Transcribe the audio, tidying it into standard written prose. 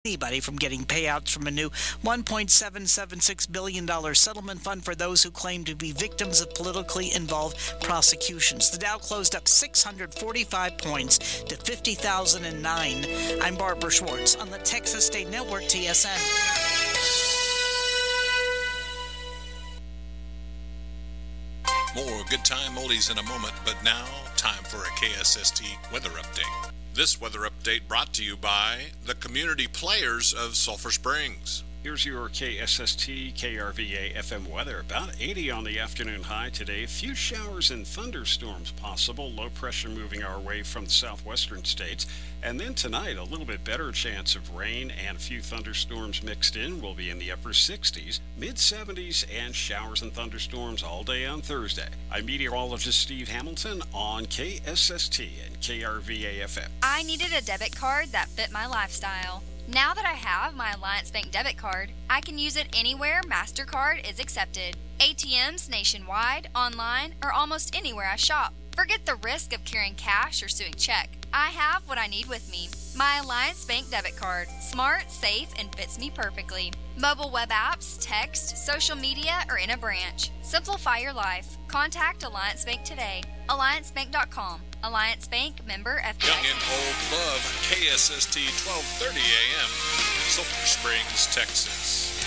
anybody from getting payouts from a new $1.776 billion settlement fund for those who claim to be victims of politically involved prosecutions. The Dow closed up 645 points to 50,009. I'm Barbara Schwartz on the Texas State Network, TSN. More good time oldies in a moment, but now time for a KSST weather update. This weather update brought to you by the community players of Sulphur Springs. Here's your KSST KRVA FM weather. About 80 on the afternoon high today. A few showers and thunderstorms possible. Low pressure moving our way from the southwestern states. And then tonight, a little bit better chance of rain and a few thunderstorms mixed in. We'll be in the upper 60s, mid 70s, and showers and thunderstorms all day on Thursday. I'm meteorologist Steve Hamilton on KSST and KRVA FM. I needed a debit card that fit my lifestyle. Now that I have my Alliance Bank debit card, I can use it anywhere MasterCard is accepted. ATMs nationwide, online, or almost anywhere I shop. Forget the risk of carrying cash or suing check. I have what I need with me. My Alliance Bank debit card. Smart, safe, and fits me perfectly. Mobile web apps, text, social media, or in a branch. Simplify your life. Contact Alliance Bank today. AllianceBank.com. Alliance Bank, member FDIC. Young and old love KSST 1230 AM, Sulphur Springs, Texas.